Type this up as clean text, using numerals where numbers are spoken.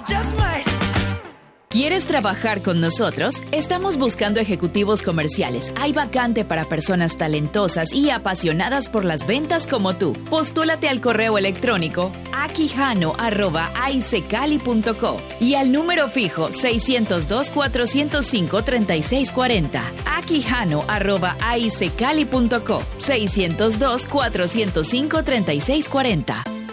just might. ¿Quieres trabajar con nosotros? Estamos buscando ejecutivos comerciales. Hay vacante para personas talentosas y apasionadas por las ventas como tú. Postúlate al correo electrónico aquijano@aicecali.co y al número fijo 602-405-3640. aquijano@aicecali.co 602-405-3640.